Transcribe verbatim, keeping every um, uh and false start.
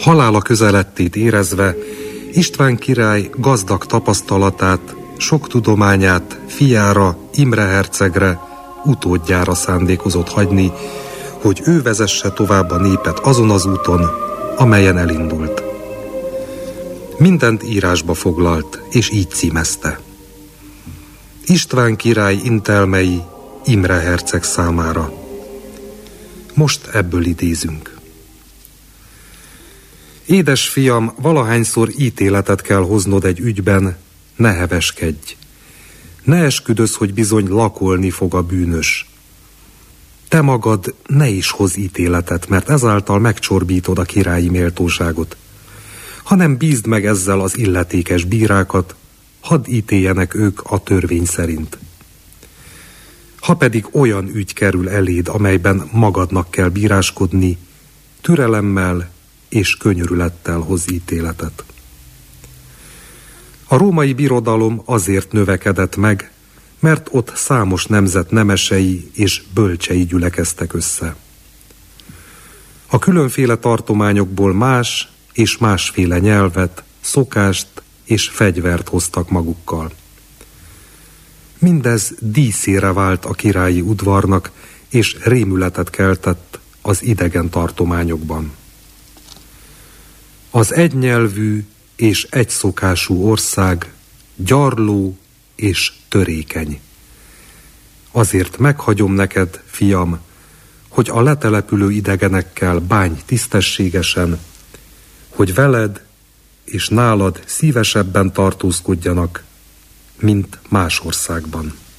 Halála közelettét érezve István király gazdag tapasztalatát, sok tudományát fiára, Imre hercegre, utódjára szándékozott hagyni, hogy ő vezesse tovább a népet azon az úton, amelyen elindult. Mindent írásba foglalt, és így címezte: István király intelmei Imre herceg számára. Most ebből idézünk. Édes fiam, valahányszor ítéletet kell hoznod egy ügyben, ne heveskedj. Ne esküdöz, hogy bizony lakolni fog a bűnös. Te magad ne is hoz ítéletet, mert ezáltal megcsorbítod a királyi méltóságot, hanem bízd meg ezzel az illetékes bírákat, hadd ítéljenek ők a törvény szerint. Ha pedig olyan ügy kerül eléd, amelyben magadnak kell bíráskodni, türelemmel és könyörülettel hoz ítéletet. A római birodalom azért növekedett meg, mert ott számos nemzet nemesei és bölcsei gyülekeztek össze. A különféle tartományokból más és másféle nyelvet, szokást és fegyvert hoztak magukkal. Mindez díszére vált a királyi udvarnak, és rémületet keltett az idegen tartományokban. Az egynyelvű és egyszokású ország gyarló és törékeny. Azért meghagyom neked, fiam, hogy a letelepülő idegenekkel bánj tisztességesen, hogy veled és nálad szívesebben tartózkodjanak, mint más országban.